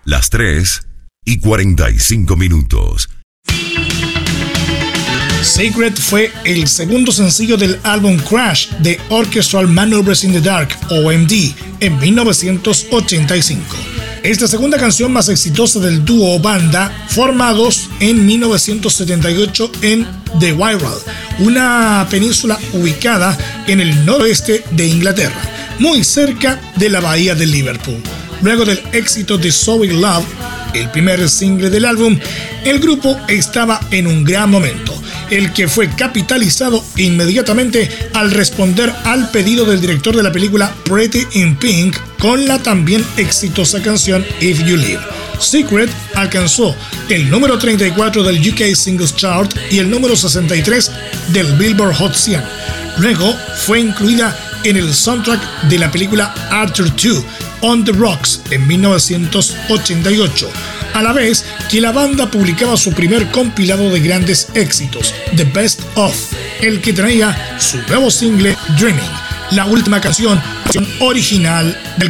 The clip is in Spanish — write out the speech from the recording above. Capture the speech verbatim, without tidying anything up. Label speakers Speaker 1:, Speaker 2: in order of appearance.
Speaker 1: Las tres y cuarenta y cinco minutos.
Speaker 2: Secret fue el segundo sencillo del álbum Crash de Orchestral Maneuvers in the Dark, O M D, en mil novecientos ochenta y cinco. Es la segunda canción más exitosa del dúo o banda, formados en mil novecientos setenta y ocho en The Wirral, una península ubicada en el noroeste de Inglaterra, muy cerca de la bahía de Liverpool. Luego del éxito de So In Love, el primer single del álbum, el grupo estaba en un gran momento, el que fue capitalizado inmediatamente al responder al pedido del director de la película Pretty in Pink con la también exitosa canción If You Leave. Secret alcanzó el número treinta y cuatro del U K Singles Chart y el número sesenta y tres del Billboard Hot cien. Luego fue incluida en el soundtrack de la película Arthur dos, On the Rocks, en mil novecientos ochenta y ocho, a la vez que la banda publicaba su primer compilado de grandes éxitos, The Best Of, el que traía su nuevo single Dreaming, la última canción original del